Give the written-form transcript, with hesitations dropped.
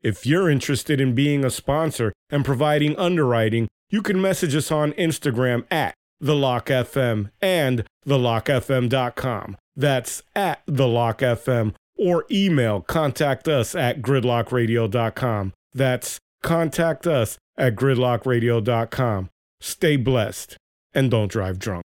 If you're interested in being a sponsor and providing underwriting, you can message us on Instagram at TheLockFM and TheLockFM.com. That's at TheLockFM, or email contact us at GridlockRadio.com. That's contact us at GridlockRadio.com. Stay blessed and don't drive drunk.